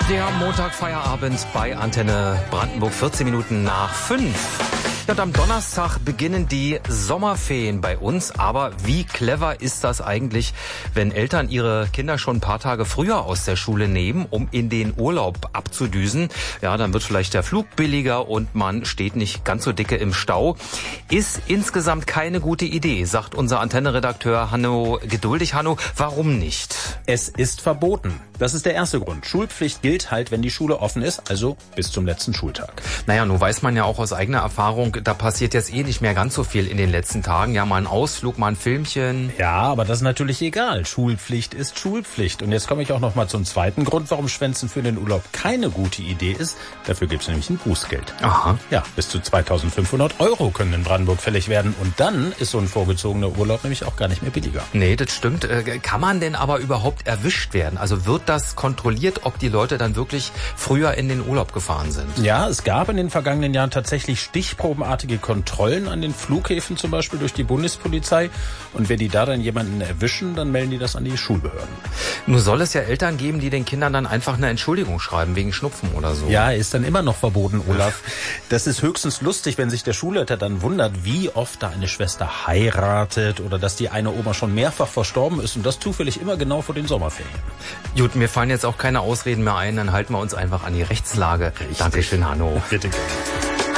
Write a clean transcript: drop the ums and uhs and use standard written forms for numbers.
Der Montagfeierabend bei Antenne Brandenburg, 14 Minuten nach 5. Ja, und am Donnerstag beginnen die Sommerferien bei uns. Aber wie clever ist das eigentlich, wenn Eltern ihre Kinder schon ein paar Tage früher aus der Schule nehmen, um in den Urlaub abzudüsen? Ja, dann wird vielleicht der Flug billiger und man steht nicht ganz so dicke im Stau. Ist insgesamt keine gute Idee, sagt unser Antenne-Redakteur Hanno Geduldig. Hanno, warum nicht? Es ist verboten. Das ist der erste Grund. Schulpflicht gilt halt, wenn die Schule offen ist, also bis zum letzten Schultag. Naja, nun weiß man ja auch aus eigener Erfahrung, da passiert jetzt nicht mehr ganz so viel in den letzten Tagen. Ja, mal ein Ausflug, mal ein Filmchen. Ja, aber das ist natürlich egal. Schulpflicht ist Schulpflicht. Und jetzt komme ich auch noch mal zum zweiten Grund, warum Schwänzen für den Urlaub keine gute Idee ist. Dafür gibt es nämlich ein Bußgeld. Aha. Ja, bis zu 2.500 € können in Brandenburg fällig werden. Und dann ist so ein vorgezogener Urlaub nämlich auch gar nicht mehr billiger. Nee, das stimmt. Kann man denn aber überhaupt erwischt werden? Also wird das kontrolliert, ob die Leute dann wirklich früher in den Urlaub gefahren sind? Ja, es gab in den vergangenen Jahren tatsächlich stichprobenartige Kontrollen an den Flughäfen, zum Beispiel durch die Bundespolizei. Und wenn die da dann jemanden erwischen, dann melden die das an die Schulbehörden. Nur soll es ja Eltern geben, die den Kindern dann einfach eine Entschuldigung schreiben, wegen Schnupfen oder so. Ja, ist dann immer noch verboten, Olaf. Das ist höchstens lustig, wenn sich der Schulleiter dann wundert, wie oft da eine Schwester heiratet oder dass die eine Oma schon mehrfach verstorben ist und das zufällig immer genau vor den Sommerferien. Gut, mir fallen jetzt auch keine Ausreden mehr ein, dann halten wir uns einfach an die Rechtslage. Richtig. Dankeschön, Hanno. Bitte.